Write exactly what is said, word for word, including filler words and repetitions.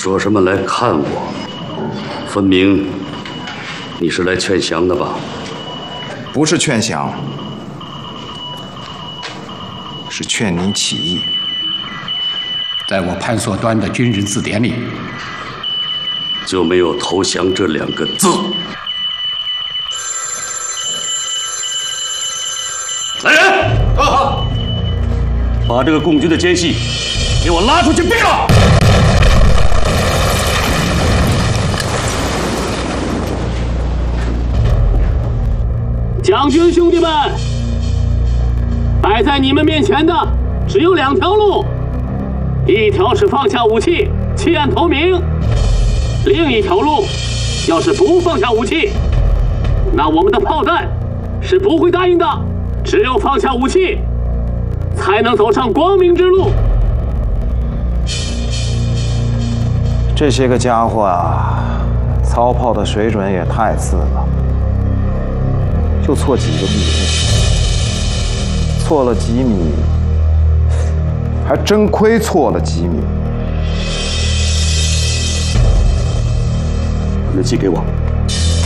说什么来看我？分明你是来劝降的吧？ 不是劝降，是劝您起义。 在我潘所端的军人字典里， 就没有投降这两个字。来人！啊！把这个共军的奸细给我拉出去毙了！ 将军兄弟们，摆在你们面前的只有两条路，一条是放下武器弃暗投明，另一条路要是不放下武器，那我们的炮弹是不会答应的。只有放下武器，才能走上光明之路。 这些个家伙啊，操炮的水准也太次了，就错几个米，错了几米，还真亏错了几米。 把那气给我。